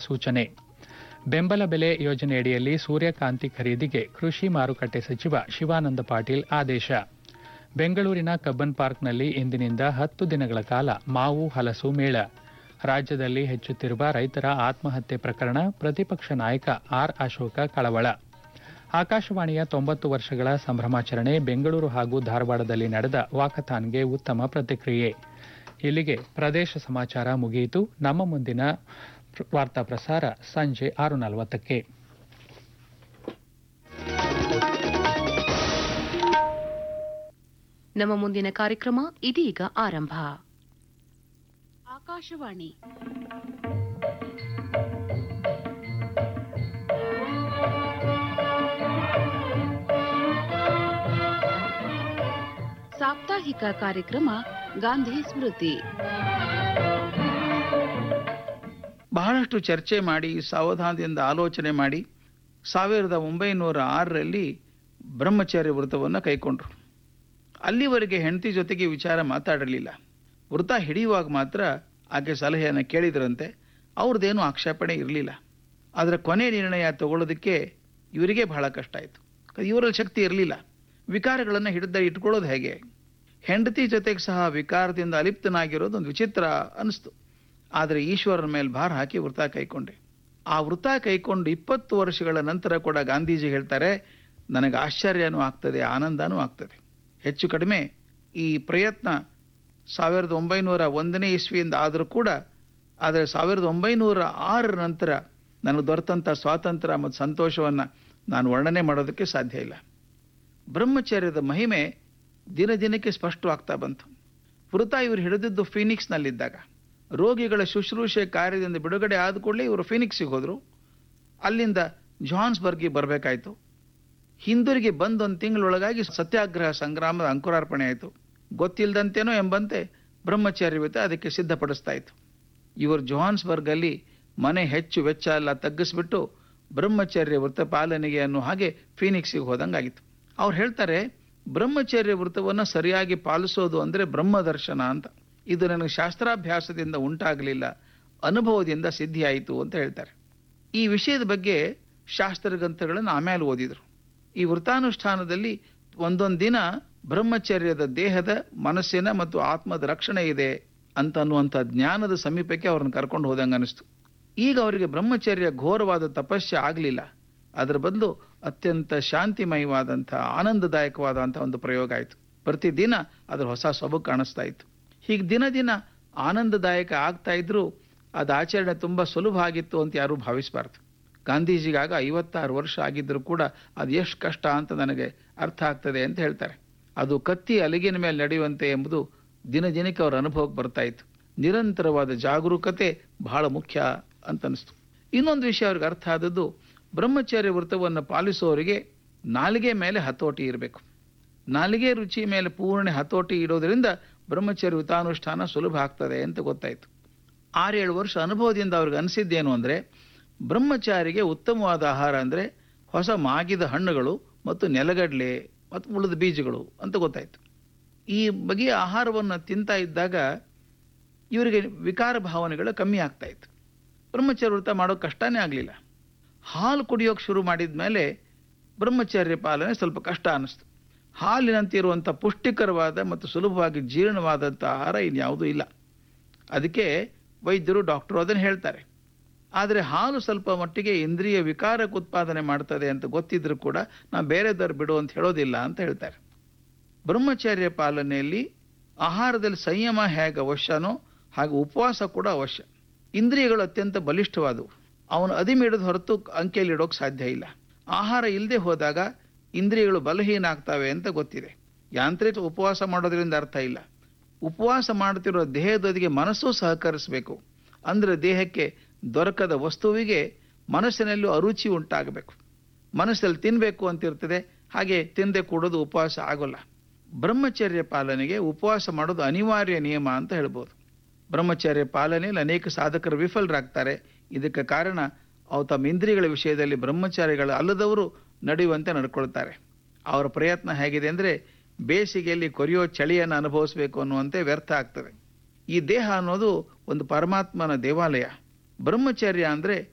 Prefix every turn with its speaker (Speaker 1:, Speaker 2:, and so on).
Speaker 1: ಸೂಚನೆ. ಬೆಂಬಲ ಬೆಲೆ ಯೋಜನೆಯಡಿಯಲ್ಲಿ ಸೂರ್ಯಕಾಂತಿ ಖರೀದಿಗೆ ಕೃಷಿ ಮಾರುಕಟ್ಟೆ ಸಚಿವ ಶಿವಾನಂದ ಪಾಟೀಲ್ ಆದೇಶ. ಬೆಂಗಳೂರಿನ ಕಬ್ಬನ್ ಪಾರ್ಕ್ನಲ್ಲಿ ಇಂದಿನಿಂದ 10 ದಿನಗಳ ಕಾಲ ಮಾವು ಹಲಸು ಮೇಳ. ರಾಜ್ಯದಲ್ಲಿ ಹೆಚ್ಚುತ್ತಿರುವ ರೈತರ ಆತ್ಮಹತ್ಯೆ ಪ್ರಕರಣ ಪ್ರತಿಪಕ್ಷ ನಾಯಕ ಆರ್. ಅಶೋಕ ಕಳವಳ. ಆಕಾಶವಾಣಿಯ 90 ವರ್ಷಗಳ ಸಂಭ್ರಮಾಚರಣೆ ಬೆಂಗಳೂರು ಹಾಗೂ ಧಾರವಾಡದಲ್ಲಿ ನಡೆದ ವಾಕಥಾನ್ಗೆ ಉತ್ತಮ ಪ್ರತಿಕ್ರಿಯೆ. ಇಲ್ಲಿಗೆ ಪ್ರದೇಶ ಸಮಾಚಾರ ಮುಗಿಯಿತು. ನಮ್ಮ ಮುಂದಿನ ವಾರ್ತಾ ಪ್ರಸಾರ ಸಂಜೆ 6:40ಕ್ಕೆ.
Speaker 2: ನಮ್ಮ ಮುಂದಿನ ಕಾರ್ಯಕ್ರಮ ಇದೀಗ ಆರಂಭ. ಆಕಾಶವಾಣಿ ಸಾಪ್ತಾಹಿಕ ಕಾರ್ಯಕ್ರಮ ಗಾಂಧಿ ಸ್ಮೃತಿ.
Speaker 3: ಬಹಳಷ್ಟು ಚರ್ಚೆ ಮಾಡಿ ಸಾವಧಾನದಿಂದ ಆಲೋಚನೆ ಮಾಡಿ 1906ರಲ್ಲಿ ಬ್ರಹ್ಮಚರ್ಯ ವೃತವನ್ನು ಕೈಕೊಂಡ್ರು. ಅಲ್ಲಿವರೆಗೆ ಹೆಂಡತಿ ಜೊತೆಗೆ ವಿಚಾರ ಮಾತಾಡಲಿಲ್ಲ. ವೃತ ಹಿಡಿಯುವಾಗ ಮಾತ್ರ ಆಕೆ ಸಲಹೆಯನ್ನು ಕೇಳಿದ್ರಂತೆ. ಅವ್ರದ್ದೇನೂ ಆಕ್ಷೇಪಣೆ ಇರಲಿಲ್ಲ. ಆದರೆ ಕೊನೆ ನಿರ್ಣಯ ತಗೊಳ್ಳೋದಕ್ಕೆ ಇವರಿಗೆ ಬಹಳ ಕಷ್ಟ ಆಯಿತು. ಇವರಲ್ಲಿ ಶಕ್ತಿ ಇರಲಿಲ್ಲ. ವಿಕಾರಗಳನ್ನು ಹಿಡಿದ ಇಟ್ಕೊಳ್ಳೋದು ಹೇಗೆ? ಹೆಂಡತಿ ಜೊತೆಗೆ ಸಹ ವಿಕಾರದಿಂದ ಅಲಿಪ್ತನಾಗಿರೋದು ಒಂದು ವಿಚಿತ್ರ ಅನ್ನಿಸ್ತು. ಆದರೆ ಈಶ್ವರನ ಮೇಲೆ ಭಾರ ಹಾಕಿ ವೃತ ಕೈಕೊಂಡೆ. ಆ ವೃತ ಕೈಕೊಂಡು 20 ವರ್ಷಗಳ ನಂತರ ಕೂಡ ಗಾಂಧೀಜಿ ಹೇಳ್ತಾರೆ, ನನಗೆ ಆಶ್ಚರ್ಯನೂ ಆಗ್ತದೆ, ಆನಂದನೂ ಆಗ್ತದೆ. ಹೆಚ್ಚು ಕಡಿಮೆ ಈ ಪ್ರಯತ್ನ 1901ನೇ ಇಸ್ವಿಯಿಂದ ಆದರೂ ಕೂಡ, ಆದರೆ 1906 ನಂತರ ನನಗೆ ದೊರೆತಂಥ ಸ್ವಾತಂತ್ರ್ಯ ಮತ್ತು ಸಂತೋಷವನ್ನು ನಾನು ವರ್ಣನೆ ಮಾಡೋದಕ್ಕೆ ಸಾಧ್ಯ ಇಲ್ಲ. ಬ್ರಹ್ಮಚರ್ಯದ ಮಹಿಮೆ ದಿನ ದಿನಕ್ಕೆ ಸ್ಪಷ್ಟವಾಗ್ತಾ ಬಂತು. ವೃತ ಇವರು ಹಿಡಿದಿದ್ದು ಫೀನಿಕ್ಸ್ನಲ್ಲಿದ್ದಾಗ. ರೋಗಿಗಳ ಶುಶ್ರೂಷೆ ಕಾರ್ಯದಿಂದ ಬಿಡುಗಡೆ ಆದ ಕೂಡಲೇ ಇವರು ಫೀನಿಕ್ಸಿಗೆ ಹೋದರು. ಅಲ್ಲಿಂದ ಜೋಹಾನ್ಸ್ಬರ್ಗ್ಗೆ ಬರಬೇಕಾಯಿತು. ಹಿಂದಿರುಗಿ ಬಂದೊಂದು ತಿಂಗಳೊಳಗಾಗಿ ಸತ್ಯಾಗ್ರಹ ಸಂಗ್ರಾಮದ ಅಂಕುರಾರ್ಪಣೆ ಆಯಿತು. ಗೊತ್ತಿಲ್ಲದಂತೇನೋ ಎಂಬಂತೆ ಬ್ರಹ್ಮಚರ್ಯವಿತ ಅದಕ್ಕೆ ಸಿದ್ಧಪಡಿಸ್ತಾ ಇತ್ತು. ಇವರು ಜೋಹಾನ್ಸ್ಬರ್ಗಲ್ಲಿ ಮನೆ ಹೆಚ್ಚು ವೆಚ್ಚ ಎಲ್ಲ ತಗ್ಗಿಸ್ಬಿಟ್ಟು ಬ್ರಹ್ಮಚರ್ಯ ವೃತ್ತ ಪಾಲನೆಗೆ ಅನ್ನೋ ಹಾಗೆ ಫೀನಿಕ್ಸಿಗೆ ಹೋದಂಗಾಗಿತ್ತು. ಅವ್ರು ಹೇಳ್ತಾರೆ, ಬ್ರಹ್ಮಚರ್ಯ ವೃತ್ತವನ್ನು ಸರಿಯಾಗಿ ಪಾಲಿಸೋದು ಅಂದರೆ ಬ್ರಹ್ಮದರ್ಶನ ಅಂತ. ಇದು ನನಗೆ ಶಾಸ್ತ್ರಾಭ್ಯಾಸದಿಂದ ಉಂಟಾಗಲಿಲ್ಲ, ಅನುಭವದಿಂದ ಸಿದ್ಧಿಯಾಯಿತು ಅಂತ ಹೇಳ್ತಾರೆ. ಈ ವಿಷಯದ ಬಗ್ಗೆ ಶಾಸ್ತ್ರಗ್ರಂಥಗಳನ್ನು ಆಮೇಲೆ ಓದಿದರು. ಈ ವೃತ್ತಾನುಷ್ಠಾನದಲ್ಲಿ ಒಂದೊಂದು ದಿನ ಬ್ರಹ್ಮಚರ್ಯದ ದೇಹದ, ಮನಸ್ಸಿನ ಮತ್ತು ಆತ್ಮದ ರಕ್ಷಣೆ ಇದೆ ಅಂತ ಅನ್ನುವಂಥ ಜ್ಞಾನದ ಸಮೀಪಕ್ಕೆ ಅವ್ರನ್ನ ಕರ್ಕೊಂಡು ಹೋದಂಗೆ ಅನಿಸ್ತು. ಈಗ ಅವರಿಗೆ ಬ್ರಹ್ಮಚರ್ಯ ಘೋರವಾದ ತಪಸ್ಸೆ ಆಗಲಿಲ್ಲ. ಅದರ ಬದಲು ಅತ್ಯಂತ ಶಾಂತಿಮಯವಾದಂಥ ಆನಂದದಾಯಕವಾದಂಥ ಒಂದು ಪ್ರಯೋಗ ಆಯಿತು. ಪ್ರತಿದಿನ ಅದರ ಹೊಸ ಸೊಬಗು ಕಾಣಿಸ್ತಾ ಇತ್ತು. ಹೀಗೆ ದಿನ ದಿನ ಆನಂದದಾಯಕ ಆಗ್ತಾ ಇದ್ರು ಅದು ಆಚರಣೆ ತುಂಬ ಸುಲಭ ಆಗಿತ್ತು ಅಂತ ಯಾರೂ ಭಾವಿಸಬಾರ್ದು. ಗಾಂಧೀಜಿಗಾಗ 56 ವರ್ಷ ಆಗಿದ್ದರೂ ಕೂಡ ಅದು ಎಷ್ಟು ಕಷ್ಟ ಅಂತ ನನಗೆ ಅರ್ಥ ಆಗ್ತದೆ ಅಂತ ಹೇಳ್ತಾರೆ. ಅದು ಕತ್ತಿ ಅಲಗಿನ ಮೇಲೆ ನಡೆಯುವಂತೆ ಎಂಬುದು ದಿನ ದಿನಕ್ಕೆ ಅವರ ಅನುಭವಕ್ಕೆ ಬರ್ತಾ ಇತ್ತು. ನಿರಂತರವಾದ ಜಾಗರೂಕತೆ ಬಹಳ ಮುಖ್ಯ ಅಂತ ಅನಿಸ್ತು. ಇನ್ನೊಂದು ವಿಷಯ ಅವ್ರಿಗೆ ಅರ್ಥ ಆದದ್ದು, ಬ್ರಹ್ಮಚರ್ಯ ವೃತ್ತವನ್ನು ಪಾಲಿಸೋರಿಗೆ ನಾಲಿಗೆ ಮೇಲೆ ಹತೋಟಿ ಇರಬೇಕು. ನಾಲಿಗೆ ರುಚಿ ಮೇಲೆ ಪೂರ್ಣ ಹತೋಟಿ ಇಡೋದರಿಂದ ಬ್ರಹ್ಮಚರ್ಯ ವೃತ್ತಾನುಷ್ಠಾನ ಸುಲಭ ಆಗ್ತದೆ ಅಂತ ಗೊತ್ತಾಯಿತು. 6-7 ವರ್ಷ ಅನುಭವದಿಂದ ಅವ್ರಿಗೆ ಅನಿಸಿದ್ದೇನು ಅಂದರೆ, ಬ್ರಹ್ಮಚಾರಿಗೆ ಉತ್ತಮವಾದ ಆಹಾರ ಅಂದರೆ ಹೊಸ ಮಾಗಿದ ಹಣ್ಣುಗಳು ಮತ್ತು ನೆಲಗಡಲೆ ಮತ್ತು ಉಳಿದ ಬೀಜಗಳು ಅಂತ ಗೊತ್ತಾಯಿತು. ಈ ಬಗೆಯ ಆಹಾರವನ್ನು ತಿಂತಾ ಇದ್ದಾಗ ಇವರಿಗೆ ವಿಕಾರ ಭಾವನೆಗಳು ಕಮ್ಮಿ ಆಗ್ತಾ ಇತ್ತು. ಬ್ರಹ್ಮಚರ್ಯ ವೃತ್ತ ಮಾಡೋಕೆ ಕಷ್ಟನೇ ಆಗಲಿಲ್ಲ. ಹಾಲು ಕುಡಿಯೋಕೆ ಶುರು ಮಾಡಿದ ಮೇಲೆ ಬ್ರಹ್ಮಚರ್ಯ ಪಾಲನೆ ಸ್ವಲ್ಪ ಕಷ್ಟ ಅನ್ನಿಸ್ತು. ಹಾಲಿನಂತಿರುವಂಥ ಪುಷ್ಟಿಕರವಾದ ಮತ್ತು ಸುಲಭವಾಗಿ ಜೀರ್ಣವಾದಂಥ ಆಹಾರ ಇನ್ಯಾವುದೂ ಇಲ್ಲ. ಅದಕ್ಕೆ ವೈದ್ಯರು, ಡಾಕ್ಟರು ಅದನ್ನು ಹೇಳ್ತಾರೆ. ಆದರೆ ಹಾಲು ಸ್ವಲ್ಪ ಮಟ್ಟಿಗೆ ಇಂದ್ರಿಯ ವಿಕಾರಕ್ಕೆ ಉತ್ಪಾದನೆ ಮಾಡ್ತದೆ ಅಂತ ಗೊತ್ತಿದ್ರೂ ಕೂಡ ನಾವು ಬೇರೆದವ್ರು ಬಿಡು ಅಂತ ಹೇಳೋದಿಲ್ಲ ಅಂತ ಹೇಳ್ತಾರೆ. ಬ್ರಹ್ಮಚರ್ಯ ಪಾಲನೆಯಲ್ಲಿ ಆಹಾರದಲ್ಲಿ ಸಂಯಮ ಹೇಗೆ ಅವಶ್ಯನೋ ಹಾಗೆ ಉಪವಾಸ ಕೂಡ ಅವಶ್ಯ. ಇಂದ್ರಿಯಗಳು ಅತ್ಯಂತ ಬಲಿಷ್ಠವಾದವು. ಅವನು ಅದಿಮಿಡಿದ ಹೊರತು ಅಂಕೆಯಲ್ಲಿಡೋಕೆ ಸಾಧ್ಯ ಇಲ್ಲ. ಆಹಾರ ಇಲ್ಲದೆ ಹೋದಾಗ ಇಂದ್ರಿಯಗಳು ಬಲಹೀನ ಆಗ್ತವೆ ಅಂತ ಗೊತ್ತಿದೆ. ಯಾಂತ್ರಿಕ ಉಪವಾಸ ಮಾಡೋದ್ರಿಂದ ಅರ್ಥ ಇಲ್ಲ. ಉಪವಾಸ ಮಾಡ್ತಿರೋ ದೇಹದೊಂದಿಗೆ ಮನಸ್ಸು ಸಹಕರಿಸಬೇಕು. ಅಂದರೆ ದೇಹಕ್ಕೆ ದೊರಕದ ವಸ್ತುವಿಗೆ ಮನಸ್ಸಿನಲ್ಲೂ ಅರುಚಿ ಉಂಟಾಗಬೇಕು. ಮನಸ್ಸಲ್ಲಿ ತಿನ್ನಬೇಕು ಅಂತಿರ್ತದೆ, ಹಾಗೆ ತಿನ್ನದೆ ಕೂಡೋದು ಉಪವಾಸ ಆಗೋಲ್ಲ. ಬ್ರಹ್ಮಚರ್ಯ ಪಾಲನೆಗೆ ಉಪವಾಸ ಮಾಡೋದು ಅನಿವಾರ್ಯ ನಿಯಮ ಅಂತ ಹೇಳ್ಬೋದು. ಬ್ರಹ್ಮಚರ್ಯ ಪಾಲನೆಯಲ್ಲಿ ಅನೇಕ ಸಾಧಕರು ವಿಫಲರಾಗ್ತಾರೆ. ಇದಕ್ಕೆ ಕಾರಣ ಅವು ತಮ್ಮ ಇಂದ್ರಿಯಗಳ ವಿಷಯದಲ್ಲಿ ಬ್ರಹ್ಮಚಾರಿಗಳು ಅಲ್ಲದವರು ನಡೆಯುವಂತೆ ನಡ್ಕೊಳ್ತಾರೆ. ಅವರ ಪ್ರಯತ್ನ ಹೇಗಿದೆ ಅಂದರೆ ಬೇಸಿಗೆಯಲ್ಲಿ ಕೊರೆಯೋ ಚಳಿಯನ್ನು ಅನುಭವಿಸಬೇಕು ಅನ್ನುವಂತೆ ವ್ಯರ್ಥ ಆಗ್ತದೆ. ಈ ದೇಹ ಅನ್ನೋದು ಒಂದು ಪರಮಾತ್ಮನ ದೇವಾಲಯ. ಬ್ರಹ್ಮಚರ್ಯ ಅಂದರೆ